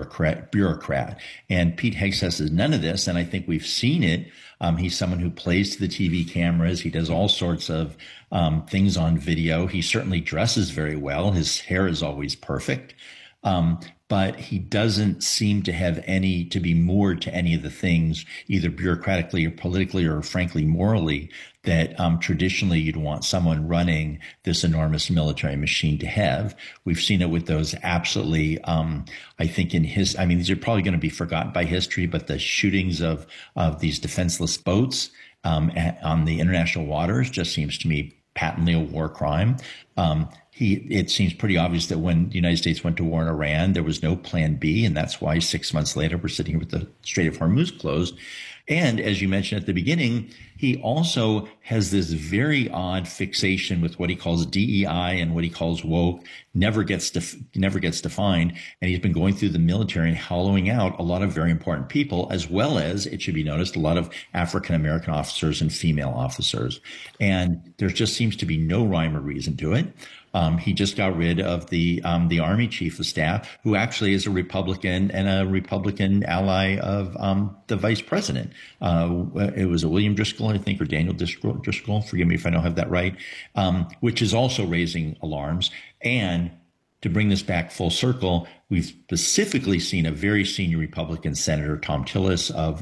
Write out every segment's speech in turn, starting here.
bureaucrat. And Pete Hegseth is none of this. And I think we've seen it. He's someone who plays to the TV cameras. He does all sorts of things on video. He certainly dresses very well. His hair is always perfect. But he doesn't seem to have to be moored to any of the things, either bureaucratically or politically or frankly morally, that traditionally you'd want someone running this enormous military machine to have. We've seen it with those absolutely, I think these are probably going to be forgotten by history, but the shootings of these defenseless boats on the international waters just seems to me patently a war crime. It seems pretty obvious that when the United States went to war in Iran, there was no plan B. And that's why 6 months later, we're sitting here with the Strait of Hormuz closed. And as you mentioned at the beginning, he also has this very odd fixation with what he calls DEI and what he calls woke, never gets defined. And he's been going through the military and hollowing out a lot of very important people, as well as, it should be noticed, a lot of African-American officers and female officers. And there just seems to be no rhyme or reason to it. He just got rid of the Army Chief of Staff, who actually is a Republican and a Republican ally of the Vice President. It was a William Driscoll, I think, or Daniel Driscoll. Forgive me if I don't have that right, which is also raising alarms. And to bring this back full circle, we've specifically seen a very senior Republican Senator, Tom Tillis of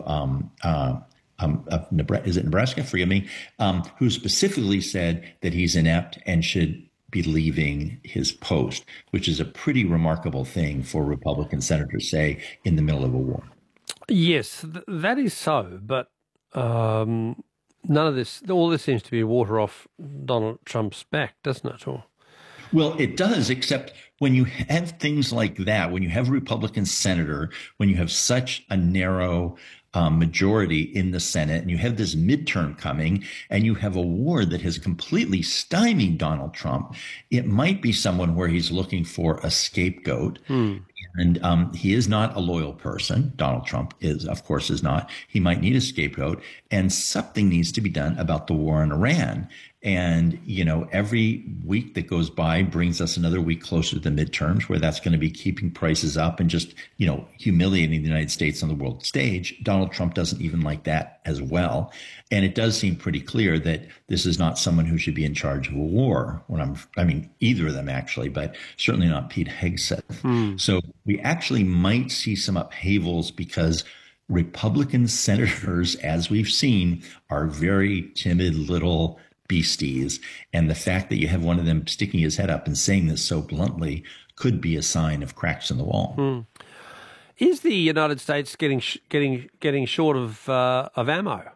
Nebraska, is it Nebraska? Forgive me, who specifically said that he's inept and should be leaving his post, which is a pretty remarkable thing for Republican senators to say in the middle of a war. Yes, that is so, but none of this, all this seems to be water off Donald Trump's back, doesn't it? Well, it does, except when you have things like that, when you have a Republican senator, when you have such a narrow majority in the Senate, and you have this midterm coming, and you have a war that has completely stymied Donald Trump, it might be someone where he's looking for a scapegoat. And he is not a loyal person. Donald Trump of course, is not. He might need a scapegoat, and something needs to be done about the war in Iran. And, every week that goes by brings us another week closer to the midterms, where that's going to be keeping prices up and just, humiliating the United States on the world stage. Donald Trump doesn't even like that as well. And it does seem pretty clear that this is not someone who should be in charge of a war. Either of them actually, but certainly not Pete Hegseth. So we actually might see some upheavals because Republican senators, as we've seen, are very timid little beasties. And the fact that you have one of them sticking his head up and saying this so bluntly could be a sign of cracks in the wall. Is the United States getting short of ammo?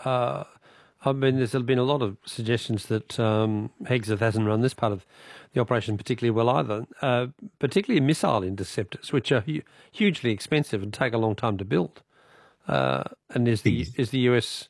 There's been a lot of suggestions that Hegseth hasn't run this part of the operation particularly well either, particularly missile interceptors, which are hugely expensive and take a long time to build. And is the US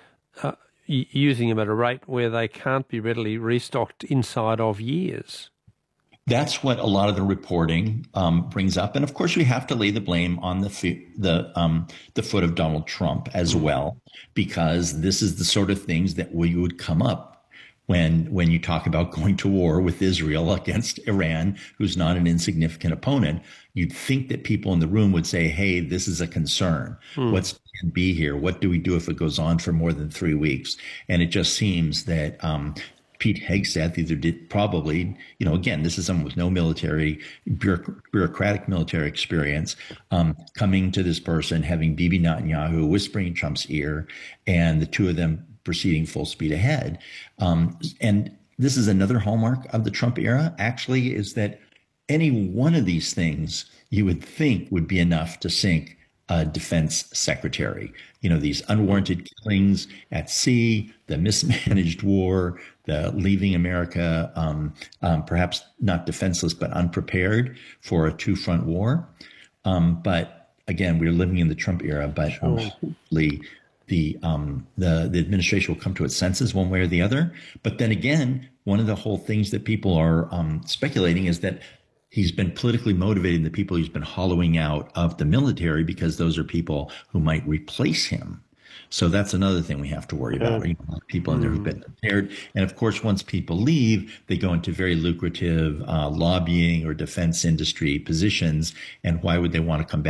using them at a rate where they can't be readily restocked inside of years? That's what a lot of the reporting brings up, and of course, we have to lay the blame on the foot of Donald Trump as well, because this is the sort of things that would come up when you talk about going to war with Israel against Iran, who's not an insignificant opponent. You'd think that people in the room would say, "Hey, this is a concern. What's plan B here? What do we do if it goes on for more than 3 weeks?" And it just seems that Pete Hegseth either did probably, again, this is someone with no bureaucratic military experience, coming to this person, having Bibi Netanyahu whispering in Trump's ear, and the two of them proceeding full speed ahead. And this is another hallmark of the Trump era, actually, is that any one of these things you would think would be enough to sink a defense secretary. These unwarranted killings at sea, the mismanaged war, the leaving America perhaps not defenseless but unprepared for a two-front war. But again, we're living in the Trump era, but hopefully the administration will come to its senses one way or the other. But then again, one of the whole things that people are speculating is that he's been politically motivating the people he's been hollowing out of the military, because those are people who might replace him. So that's another thing we have to worry about. People in there who've been prepared. And of course, once people leave, they go into very lucrative lobbying or defense industry positions. And why would they want to come back?